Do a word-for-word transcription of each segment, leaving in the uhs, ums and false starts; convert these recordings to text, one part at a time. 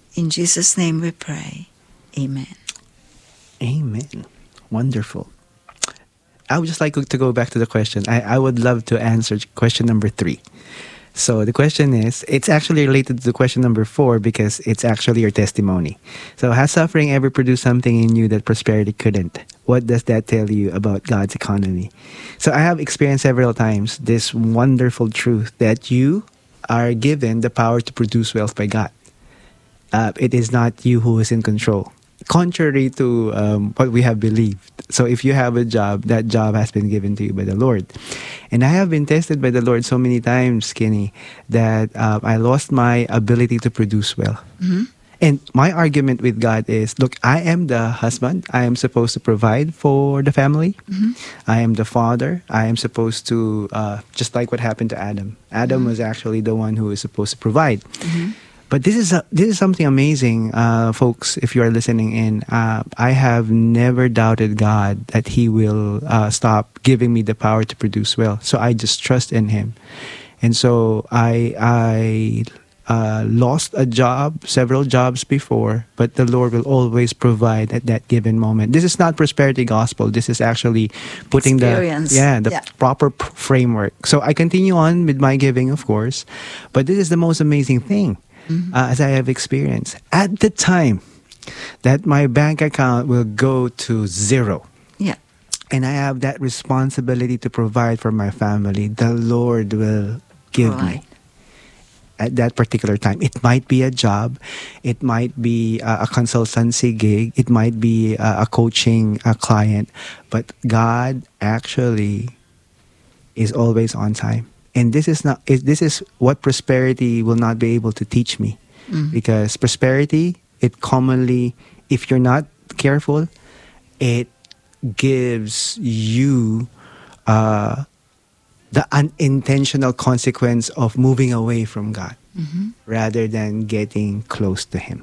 In Jesus' name we pray. Amen. Amen. Wonderful. I would just like to go back to the question. I, I would love to answer question number three. So the question is, it's actually related to question number four because it's actually your testimony. So has suffering ever produced something in you that prosperity couldn't? What does that tell you about God's economy? So I have experienced several times this wonderful truth that you are given the power to produce wealth by God. Uh, it is not you who is in control. Contrary to um, what we have believed. So if you have a job, that job has been given to you by the Lord. And I have been tested by the Lord so many times, Skinny, that uh, I lost my ability to produce well. Mm-hmm. And my argument with God is, look, I am the husband. I am supposed to provide for the family. Mm-hmm. I am the father. I am supposed to, uh, just like what happened to Adam. Adam Mm-hmm. was actually the one who was supposed to provide. Mm-hmm. But this is a, this is something amazing, uh, folks. If you are listening in, uh, I have never doubted God that He will uh, stop giving me the power to produce well. So I just trust in Him, and so I I uh, lost a job, several jobs before, but the Lord will always provide at that given moment. This is not prosperity gospel. This is actually putting Experience. the yeah the Yeah. proper p- framework. So I continue on with my giving, of course, but this is the most amazing thing. Mm-hmm. Uh, as I have experienced. At the time that my bank account will go to zero, Yeah. and I have that responsibility to provide for my family, the Lord will give Right. me at that particular time. It might be a job, it might be a, a consultancy gig, it might be a, a coaching a client, but God actually is always on time. And this is not. Is This is what prosperity will not be able to teach me, Mm. because prosperity, it commonly, if you're not careful, it gives you uh, the unintentional consequence of moving away from God Mm-hmm. rather than getting close to Him.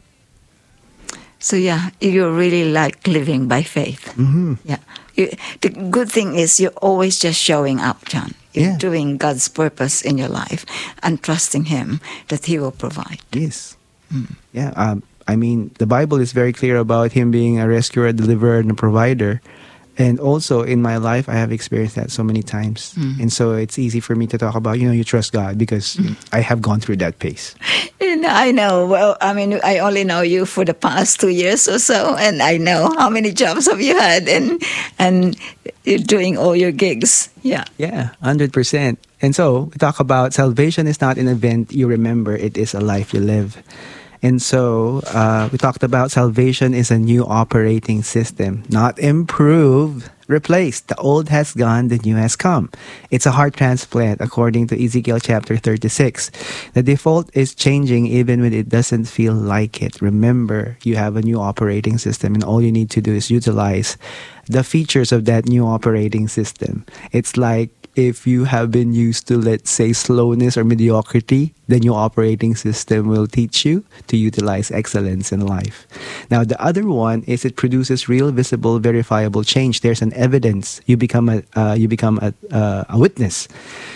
So yeah, you really like living by faith. Mm-hmm. Yeah. You, the good thing is you're always just showing up, John. You're Yeah. doing God's purpose in your life and trusting Him that He will provide. Yes. Yeah. Um, I mean, the Bible is very clear about Him being a rescuer, a deliverer, and a provider. And also in my life, I have experienced that so many times. And so it's easy for me to talk about, you know, you trust God because I have gone through that pace. And I know, well, I mean, I only know you for the past two years or so, and I know how many jobs have you had and and you're doing all your gigs. Yeah. Yeah, one hundred percent. And so we talk about salvation is not an event you remember, it is a life you live. And so uh, we talked about salvation is a new operating system, not improved, replaced. The old has gone, the new has come. It's a heart transplant, according to Ezekiel chapter thirty-six. The default is changing even when it doesn't feel like it. Remember, you have a new operating system, and all you need to do is utilize the features of that new operating system. It's like if you have been used to, let's say, slowness or mediocrity, the new operating system will teach you to utilize excellence in life. Now, the other one is it produces real, visible, verifiable change. There's an evidence. You become a uh, you become a uh, a witness.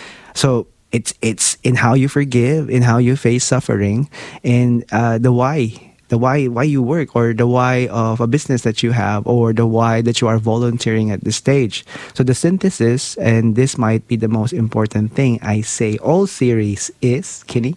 So it's it's in how you forgive, in how you face suffering, and uh, the why. The why why you work, or the why of a business that you have, or the why that you are volunteering at this stage. So the synthesis, and this might be the most important thing I say all series, is, Kenny?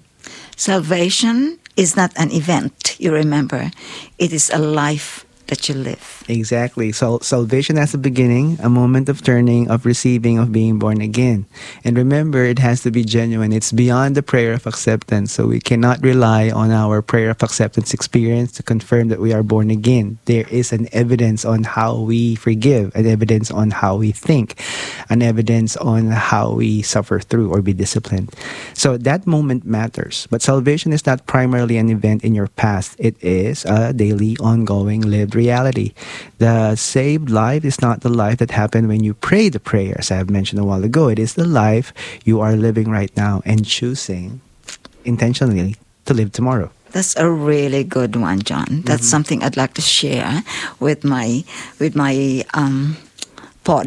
Salvation is not an event, you remember. It is a life that you live. Exactly. So salvation has a beginning, a moment of turning, of receiving, of being born again. And remember, it has to be genuine. It's beyond the prayer of acceptance. So we cannot rely on our prayer of acceptance experience to confirm that we are born again. There is an evidence on how we forgive, an evidence on how we think, an evidence on how we suffer through or be disciplined. So that moment matters. But salvation is not primarily an event in your past. It is a daily, ongoing, lived reality. The saved life is not the life that happened when you pray the prayer, as I have mentioned a while ago. It is the life you are living right now and choosing intentionally to live tomorrow. That's a really good one, John. That's Mm-hmm. something I'd like to share with my with my um, pod,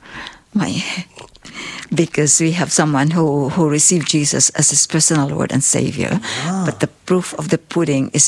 my because we have someone who, who received Jesus as his personal Lord and Savior. Ah. But the proof of the pudding is